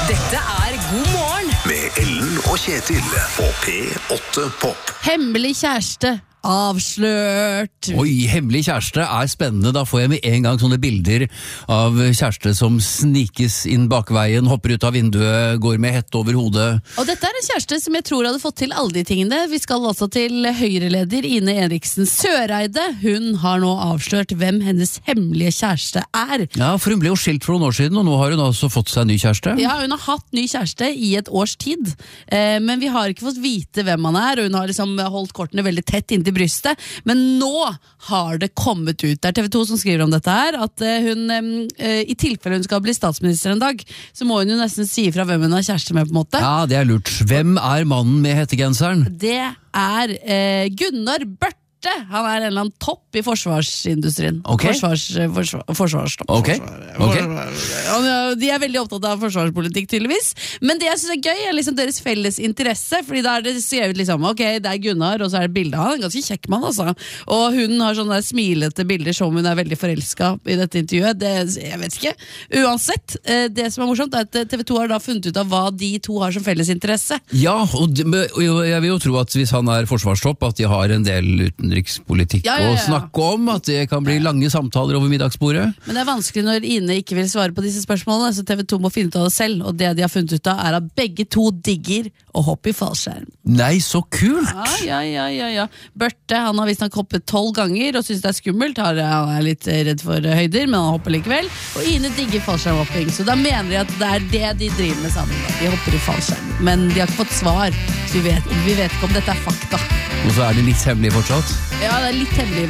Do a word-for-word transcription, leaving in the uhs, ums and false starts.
Dette er God morgen Med Ellen og Kjetil på P åtte Pop. Hemmelig kjæreste avslørt. Oi, hemmelig kjæreste er spennende. Da får jeg med en gang sånne bilder av kjæreste som snikes inn bakveien, hopper ut av vinduet, går med hette over hodet. Og dette er en kjæreste som jeg tror hadde fått til alle de tingene. Vi skal altså til Høyre-leder Ine Eriksen Søreide. Hun har nå avslørt hvem hennes hemmelige kjæreste er. Ja, for hun ble jo skilt for noen år siden, og nå har hun altså fått seg en ny kjæreste. Ja, hun har hatt ny kjæreste i et års tid, eh, men vi har ikke fått vite hvem han er, og hun har liksom holdt kortene veldig tett inntil brystet, men nå har det kommet ut. Det er T V to som skriver om dette her, at hun, eh, i tilfelle hun skal bli statsminister en dag, så må hun jo nesten si fra hvem hun har kjæreste med, på en måte. Ja, det er lurt. Hvem er mannen med hettegenseren? Det er eh, Gunnar Børte. Han er en eller annen topp i forsvarsindustrien. Ok. Forsvars, forsvar, forsvarstopp. Ok. Ok. Ja, de er veldig opptatt av forsvarspolitikk, tydeligvis. Men det jeg synes er gøy, er liksom deres felles interesse. Fordi da er det skrevet liksom, ok, det er Gunnar, og så er det bildet av han. En ganske kjekk mann, altså. Og hun har sånne der smilete bilder som hun er veldig forelsket i dette intervjuet. Det, jeg vet ikke. Uansett, det som er morsomt er at T V to har da funnet ut av hva de to har som felles interesse. Ja, og de- og jeg vil jo tro at hvis han er forsvarstopp, at de har en del utenrikspolitikk Ja, ja, ja. å snakke om, at det kan bli lange samtaler over middagsbordet. Men det er vanskelig når Ine ikke vil svare på disse spørsmålene, så T V to må finne ut av det selv. Og det de har funnet ut av er at begge to digger å hoppe i fallskjerm. Nei, så kult! Ja, ja, ja, ja, ja. Børte, han har visst nok hoppet tolv ganger og synes det er skummelt. Han er litt redd for høyder, men han hopper likevel. Og Ine digger fallskjermhopping, så da mener de at det er det de driver med sammen. De hopper i fallskjerm, men de har ikke fått svar, så vi vet, vi vet ikke om dette er fakta. Og så er det litt hemmelig fortsatt. Ja, det er litt hemmelig.